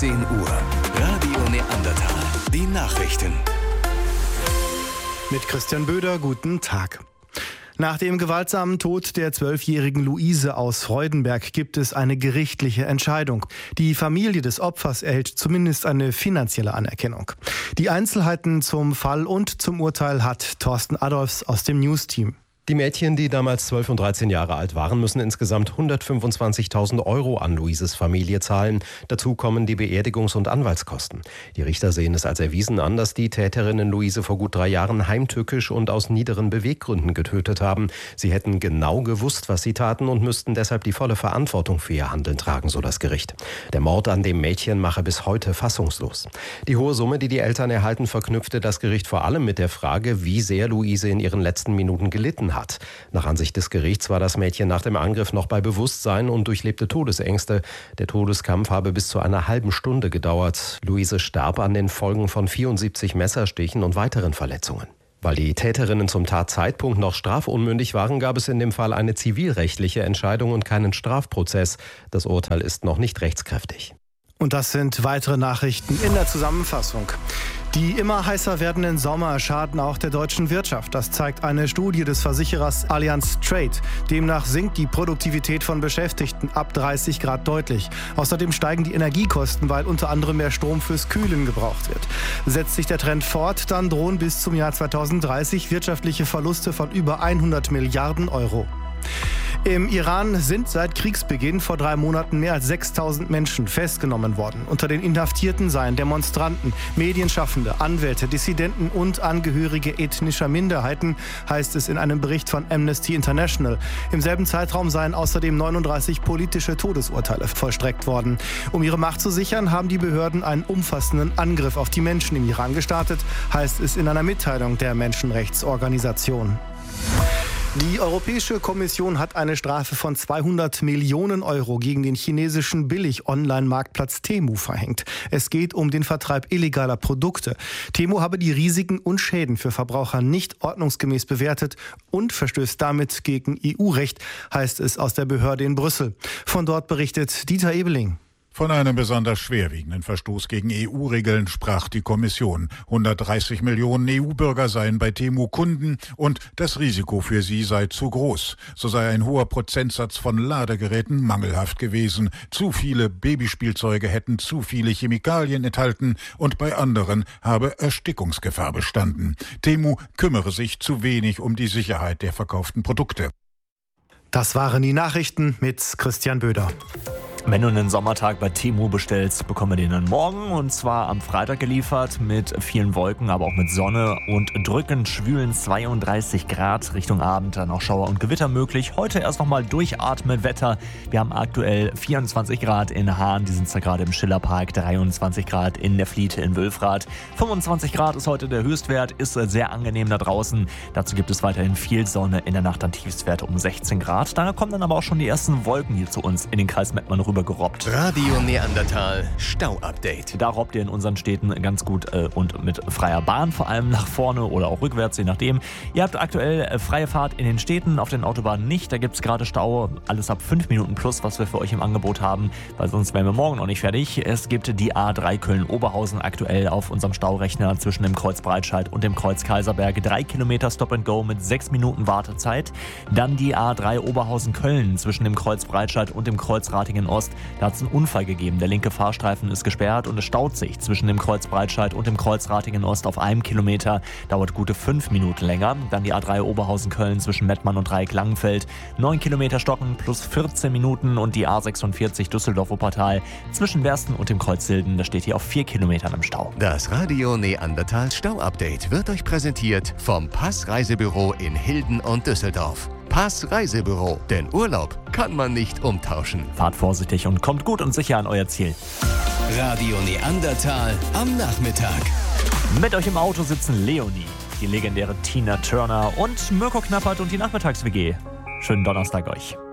10 Uhr. Radio Neandertal. Die Nachrichten. Mit Christian Böder, guten Tag. Nach dem gewaltsamen Tod der 12-jährigen Luise aus Freudenberg gibt es eine gerichtliche Entscheidung. Die Familie des Opfers erhält zumindest eine finanzielle Anerkennung. Die Einzelheiten zum Fall und zum Urteil hat Thorsten Adolfs aus dem News-Team. Die Mädchen, die damals 12 und 13 Jahre alt waren, müssen insgesamt 125.000 Euro an Luises Familie zahlen. Dazu kommen die Beerdigungs- und Anwaltskosten. Die Richter sehen es als erwiesen an, dass die Täterinnen Luise vor gut 3 Jahren heimtückisch und aus niederen Beweggründen getötet haben. Sie hätten genau gewusst, was sie taten und müssten deshalb die volle Verantwortung für ihr Handeln tragen, so das Gericht. Der Mord an dem Mädchen mache bis heute fassungslos. Die hohe Summe, die die Eltern erhalten, verknüpfte das Gericht vor allem mit der Frage, wie sehr Luise in ihren letzten Minuten gelitten hat. Nach Ansicht des Gerichts war das Mädchen nach dem Angriff noch bei Bewusstsein und durchlebte Todesängste. Der Todeskampf habe bis zu einer halben Stunde gedauert. Luise starb an den Folgen von 74 Messerstichen und weiteren Verletzungen. Weil die Täterinnen zum Tatzeitpunkt noch strafunmündig waren, gab es in dem Fall eine zivilrechtliche Entscheidung und keinen Strafprozess. Das Urteil ist noch nicht rechtskräftig. Und das sind weitere Nachrichten in der Zusammenfassung. Die immer heißer werdenden Sommer schaden auch der deutschen Wirtschaft. Das zeigt eine Studie des Versicherers Allianz Trade. Demnach sinkt die Produktivität von Beschäftigten ab 30 Grad deutlich. Außerdem steigen die Energiekosten, weil unter anderem mehr Strom fürs Kühlen gebraucht wird. Setzt sich der Trend fort, dann drohen bis zum Jahr 2030 wirtschaftliche Verluste von über 100 Milliarden Euro. Im Iran sind seit Kriegsbeginn vor 3 Monaten mehr als 6.000 Menschen festgenommen worden. Unter den Inhaftierten seien Demonstranten, Medienschaffende, Anwälte, Dissidenten und Angehörige ethnischer Minderheiten, heißt es in einem Bericht von Amnesty International. Im selben Zeitraum seien außerdem 39 politische Todesurteile vollstreckt worden. Um ihre Macht zu sichern, haben die Behörden einen umfassenden Angriff auf die Menschen im Iran gestartet, heißt es in einer Mitteilung der Menschenrechtsorganisation. Die Europäische Kommission hat eine Strafe von 200 Millionen Euro gegen den chinesischen Billig-Online-Marktplatz Temu verhängt. Es geht um den Vertreib illegaler Produkte. Temu habe die Risiken und Schäden für Verbraucher nicht ordnungsgemäß bewertet und verstößt damit gegen EU-Recht, heißt es aus der Behörde in Brüssel. Von dort berichtet Dieter Ebeling. Von einem besonders schwerwiegenden Verstoß gegen EU-Regeln sprach die Kommission. 130 Millionen EU-Bürger seien bei Temu Kunden und das Risiko für sie sei zu groß. So sei ein hoher Prozentsatz von Ladegeräten mangelhaft gewesen. Zu viele Babyspielzeuge hätten zu viele Chemikalien enthalten und bei anderen habe Erstickungsgefahr bestanden. Temu kümmere sich zu wenig um die Sicherheit der verkauften Produkte. Das waren die Nachrichten mit Christian Böder. Wenn du einen Sommertag bei Temu bestellst, bekommen wir den dann morgen und zwar am Freitag geliefert mit vielen Wolken, aber auch mit Sonne und drückend schwülen 32 Grad. Richtung Abend dann auch Schauer und Gewitter möglich. Heute erst nochmal durchatmen Wetter. Wir haben aktuell 24 Grad in Hahn, die sind da gerade im Schillerpark, 23 Grad in der Fliete in Wülfrath. 25 Grad ist heute der Höchstwert, ist sehr angenehm da draußen. Dazu gibt es weiterhin viel Sonne, in der Nacht dann Tiefstwerte um 16 Grad. Da kommen dann aber auch schon die ersten Wolken hier zu uns in den Kreis Mettmann rübergerobbt. Radio Neandertal Stau-Update. Da robbt ihr in unseren Städten ganz gut und mit freier Bahn, vor allem nach vorne oder auch rückwärts, je nachdem. Ihr habt aktuell freie Fahrt in den Städten, auf den Autobahnen nicht. Da gibt es gerade Stau, alles ab 5 Minuten plus, was wir für euch im Angebot haben, weil sonst wären wir morgen noch nicht fertig. Es gibt die A3 Köln-Oberhausen aktuell auf unserem Staurechner zwischen dem Kreuz Breitscheid und dem Kreuz Kaiserberg. 3 Kilometer Stop and Go mit 6 Minuten Wartezeit. Dann die A3 Oberhausen-Köln zwischen dem Kreuz Breitscheid und dem Kreuz Ratingen-Ost. Da hat es einen Unfall gegeben. Der linke Fahrstreifen ist gesperrt und es staut sich zwischen dem Kreuz Breitscheid und dem Kreuz Ratingen-Ost auf 1 Kilometer. Dauert gute 5 Minuten länger. Dann die A3 Oberhausen-Köln zwischen Mettmann und Dreieck-Langenfeld. 9 Kilometer stocken plus 14 Minuten und die A46 Düsseldorf-Wuppertal zwischen Bersten und dem Kreuz Silden. Da steht hier auf 4 Kilometern im Stau. Das Radio Neandertal Stau-Update wird euch präsentiert vom Pass-Reisebüro in Hilden und Düsseldorf. Pass-Reisebüro, denn Urlaub kann man nicht umtauschen. Fahrt vorsichtig und kommt gut und sicher an euer Ziel. Radio Neandertal am Nachmittag. Mit euch im Auto sitzen Leonie, die legendäre Tina Turner und Mirko Knappert und die Nachmittags-WG. Schönen Donnerstag euch.